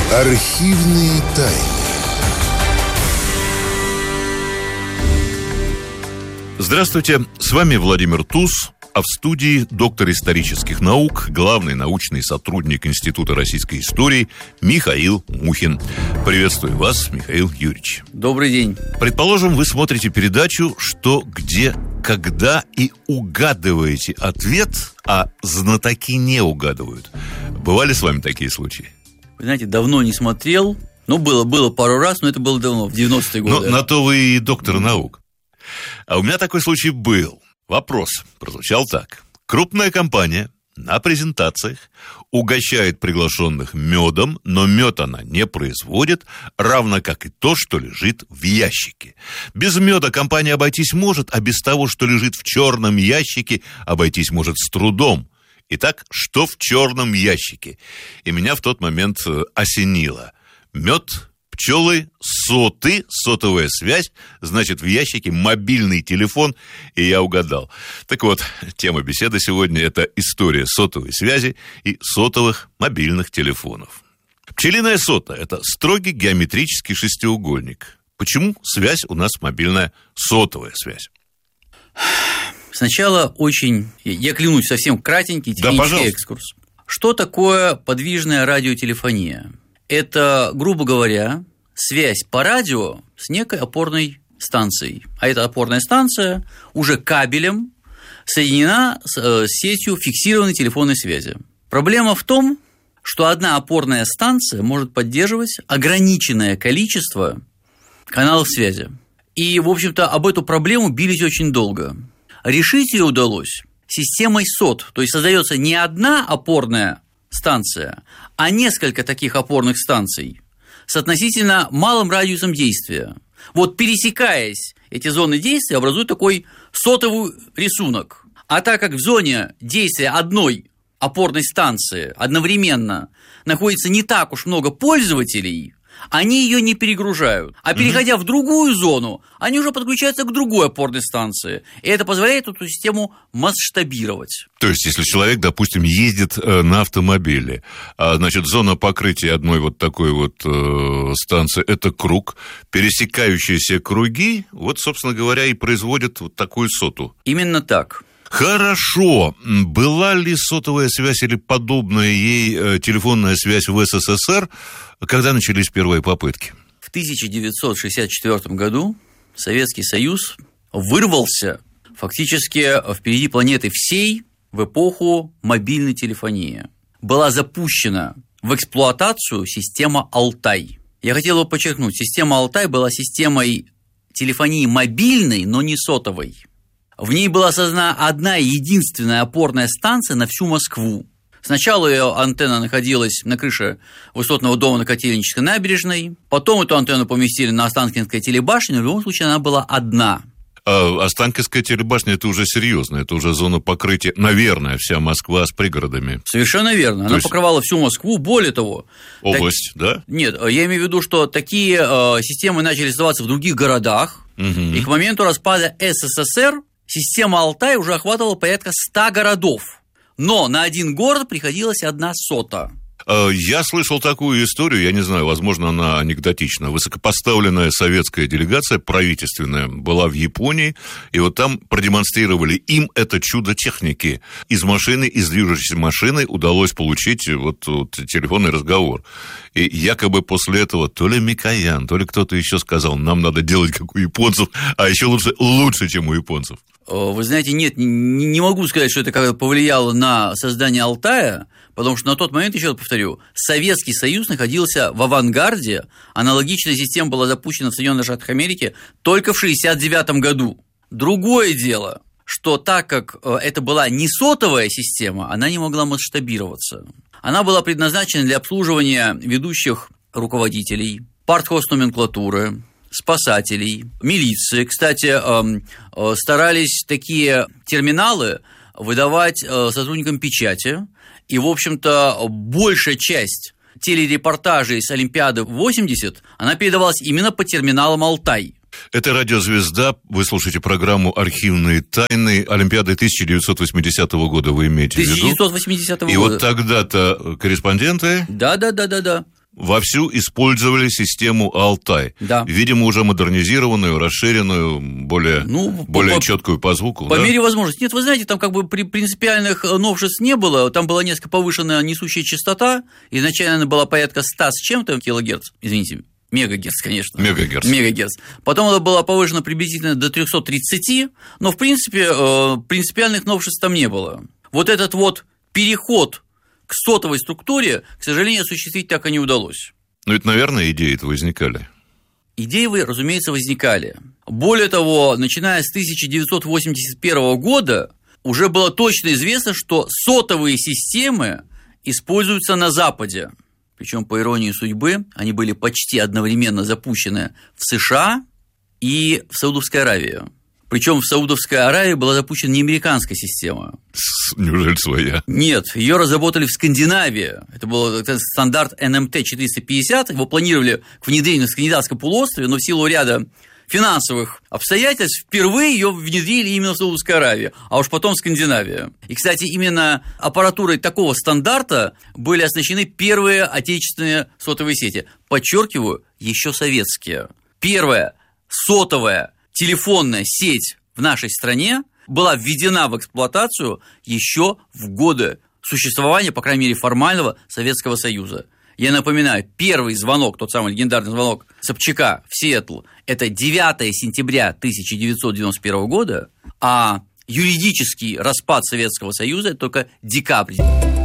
Архивные тайны. Здравствуйте, с вами Владимир Туз, а в студии доктор исторических наук, главный научный сотрудник Института российской истории Михаил Мухин. Приветствую вас, Михаил Юрьевич. Добрый день. Предположим, вы смотрите передачу «Что, где, когда» и угадываете ответ, а знатоки не угадывают. Бывали с вами такие случаи? Вы знаете, давно не смотрел. Было пару раз, но это было давно, в 90-е годы. Но на то вы и доктор наук. А у меня такой случай был. Вопрос прозвучал так. Крупная компания на презентациях угощает приглашенных медом, но мед она не производит, равно как и то, что лежит в ящике. Без меда компания обойтись может, а без того, что лежит в черном ящике, обойтись может с трудом. Итак, что в черном ящике? И меня в тот момент осенило. Мед, пчелы, сотовая связь, значит, в ящике мобильный телефон, и я угадал. Так вот, тема беседы сегодня – это история сотовой связи и сотовых мобильных телефонов. Пчелиная сота – это строгий геометрический шестиугольник. Почему связь у нас мобильная сотовая связь? Сначала я клянусь, совсем кратенький технический экскурс. Что такое подвижная радиотелефония? Это, грубо говоря, связь по радио с некой опорной станцией. А эта опорная станция уже кабелем соединена с сетью фиксированной телефонной связи. Проблема в том, что одна опорная станция может поддерживать ограниченное количество каналов связи. И, в общем-то, об эту проблему бились очень долго. Решить ее удалось системой сот, то есть создается не одна опорная станция, а несколько таких опорных станций с относительно малым радиусом действия. Вот пересекаясь, эти зоны действия образуют такой сотовый рисунок. А так как в зоне действия одной опорной станции одновременно находится не так уж много пользователей, они ее не перегружают. А переходя в другую зону, они уже подключаются к другой опорной станции. И это позволяет эту систему масштабировать. То есть, если человек, допустим, ездит на автомобиле, значит, зона покрытия одной вот такой вот станции – это круг, пересекающиеся круги, вот, собственно говоря, и производят вот такую соту. Именно так. Хорошо. Была ли сотовая связь или подобная ей телефонная связь в СССР, когда начались первые попытки? В 1964 году Советский Союз вырвался фактически впереди планеты всей в эпоху мобильной телефонии. Была запущена в эксплуатацию система «Алтай». Я хотел бы подчеркнуть, система «Алтай» была системой телефонии мобильной, но не сотовой. В ней была создана одна единственная опорная станция на всю Москву. Сначала ее антенна находилась на крыше высотного дома на Котельнической набережной, потом эту антенну поместили на Останкинской телебашне, но в любом случае она была одна. А Останкинская телебашня – это уже серьезно, это уже зона покрытия, наверное, вся Москва с пригородами. Совершенно верно, она покрывала всю Москву, более того… Область, да? Нет, я имею в виду, что такие системы начали создаваться в других городах, и к моменту распада СССР система «Алтай» уже охватывала порядка 100 городов, но на один город приходилась одна сота. Я слышал такую историю, я не знаю, возможно, она анекдотична. Высокопоставленная советская делегация правительственная была в Японии, и вот там продемонстрировали им это чудо техники. Из движущейся машины удалось получить вот телефонный разговор. И якобы после этого то ли Микоян, то ли кто-то еще сказал, нам надо делать как у японцев, а еще лучше, чем у японцев. Вы знаете, нет, не могу сказать, что это как-то повлияло на создание Алтая, потому что на тот момент, еще раз повторю, Советский Союз находился в авангарде, аналогичная система была запущена в Соединенных Штатах Америки только в 1969 году. Другое дело, что так как это была не сотовая система, она не могла масштабироваться. Она была предназначена для обслуживания ведущих руководителей, партхозноменклатуры, спасателей, милиции. Кстати, старались такие терминалы выдавать сотрудникам печати, и, в общем-то, большая часть телерепортажей с Олимпиады 80, она передавалась именно по терминалам «Алтай». Это радиозвезда. Вы слушаете программу «Архивные тайны» Олимпиады 1980 года, вы имеете в виду? 1980 года. И вот тогда-то корреспонденты... Да. вовсю использовали систему Алтай. Да. Видимо, уже модернизированную, расширенную, более четкую по звуку. По мере возможности. Нет, вы знаете, там как бы принципиальных новшеств не было. Там была несколько повышенная несущая частота. Изначально она была порядка 100 с чем-то килогерц. Извините. Мегагерц, конечно. Мегагерц. Потом она была повышена приблизительно до 330, но, в принципе, принципиальных новшеств там не было. Вот этот вот переход к сотовой структуре, к сожалению, осуществить так и не удалось. Ну, это, наверное, идеи-то возникали. Идеи, разумеется, возникали. Более того, начиная с 1981 года уже было точно известно, что сотовые системы используются на Западе. Причем, по иронии судьбы, они были почти одновременно запущены в США и в Саудовской Аравии. Причем в Саудовской Аравии была запущена не американская система. Неужели своя? Нет, ее разработали в Скандинавии. Это был стандарт NMT-450. Его планировали к внедрению на Скандинавском полуострове, но в силу ряда финансовых обстоятельств впервые ее внедрили именно в Саудовской Аравии, а уж потом в Скандинавии. И, кстати, именно аппаратурой такого стандарта были оснащены первые отечественные сотовые сети. Подчеркиваю, еще советские. Первая сотовая телефонная сеть в нашей стране была введена в эксплуатацию еще в годы существования, по крайней мере, формального Советского Союза. Я напоминаю, первый звонок, тот самый легендарный звонок Собчака в Сиэтл, это 9 сентября 1991 года, а юридический распад Советского Союза – это только декабрь.